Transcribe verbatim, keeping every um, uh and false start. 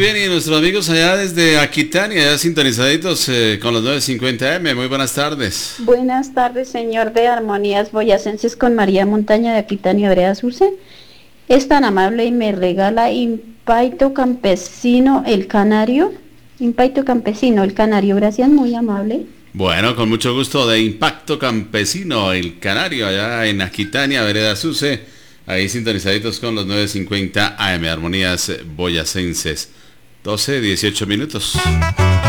bien, y nuestros amigos allá desde Aquitania, ya sintonizaditos eh, con los nueve cincuenta eme, muy buenas tardes. Buenas tardes, señor de Armonías Boyacenses, con María Montaña de Aquitania, Vereda Surce. Es tan amable y me regala Impaito Campesino el Canario. Impaito Campesino el Canario, gracias, muy amable. Bueno, con mucho gusto, de Impacto Campesino el Canario, allá en Aquitania, Vereda Surce. Ahí sintonizaditos con los nueve cincuenta eme, Armonías Boyacenses. doce, dieciocho minutos.